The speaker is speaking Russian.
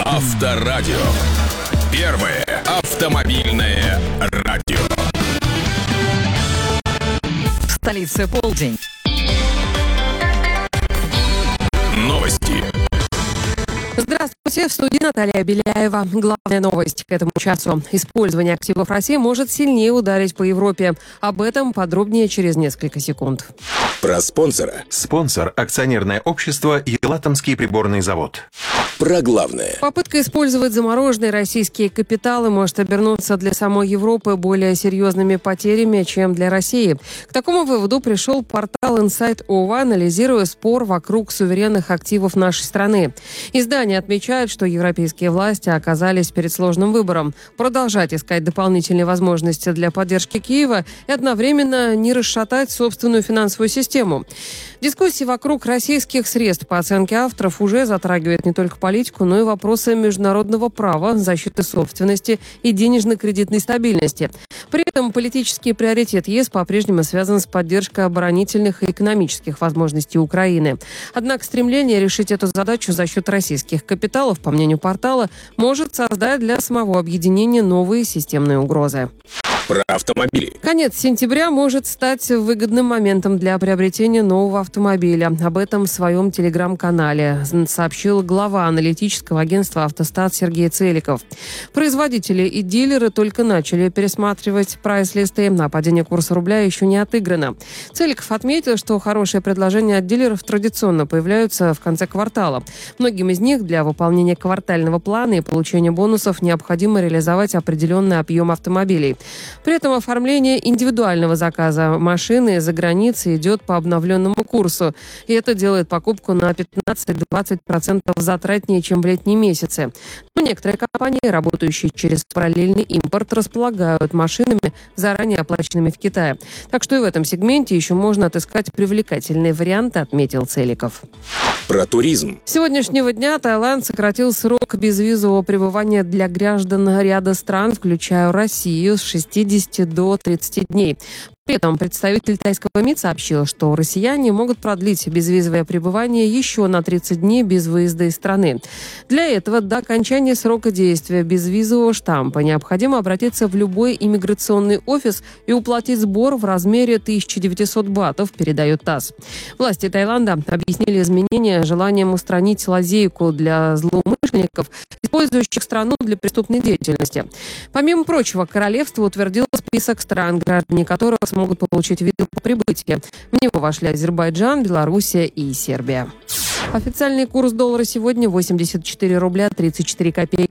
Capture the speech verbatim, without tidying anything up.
Авторадио. Первое автомобильное радио. Столица полдень. Новости. Здравствуйте, в студии Наталья Беляева. Главная новость к этому часу. Использование активов России может сильнее ударить по Европе. Об этом подробнее через несколько секунд. Про спонсора. Спонсор – акционерное общество «Елатомский приборный завод». Про главное. Попытка использовать замороженные российские капиталы может обернуться для самой Европы более серьезными потерями, чем для России. К такому выводу пришел портал Inside ОВА, анализируя спор вокруг суверенных активов нашей страны. Издание отмечает, что европейские власти оказались перед сложным выбором: продолжать искать дополнительные возможности для поддержки Киева и одновременно не расшатать собственную финансовую систему. Дискуссии вокруг российских средств, по оценке авторов, уже затрагивают не только политику, но и вопросы международного права, защиты собственности и денежно-кредитной стабильности. При этом политический приоритет ЕС по-прежнему связан с поддержкой оборонительных и экономических возможностей Украины. Однако стремление решить эту задачу за счет российских капиталов, по мнению портала, может создать для самого объединения новые системные угрозы. Про автомобили. Конец сентября может стать выгодным моментом для приобретения нового автомобиля. Об этом в своем телеграм-канале сообщил глава аналитического агентства «Автостат» Сергей Целиков. Производители и дилеры только начали пересматривать прайс-листы, а падение курса рубля еще не отыграно. Целиков отметил, что хорошие предложения от дилеров традиционно появляются в конце квартала. Многим из них для выполнения квартального плана и получения бонусов необходимо реализовать определенный объем автомобилей. При этом оформление индивидуального заказа машины за границей идет по обновленному курсу. И это делает покупку на пятнадцать-двадцать процентов затратнее, чем в летние месяцы. Но некоторые компании, работающие через параллельный импорт, располагают машинами, заранее оплаченными в Китае. Так что и в этом сегменте еще можно отыскать привлекательные варианты, отметил Целиков. Про туризм. С сегодняшнего дня Таиланд сократил срок безвизового пребывания для граждан ряда стран, включая Россию, с шестидесяти до тридцати дней. При этом представитель тайского МИД сообщил, что россияне могут продлить безвизовое пребывание еще на тридцать дней без выезда из страны. Для этого до окончания срока действия безвизового штампа необходимо обратиться в любой иммиграционный офис и уплатить сбор в размере тысяча девятьсот батов, передает ТАСС. Власти Таиланда объяснили изменения желанием устранить лазейку для злоумышленников, использующих страну для преступной деятельности. Помимо прочего, королевство утвердило список стран, граждане которых смогут получить визу по прибытии. В него вошли Азербайджан, Белоруссия и Сербия. Официальный курс доллара сегодня восемьдесят четыре рубля тридцать четыре копейки.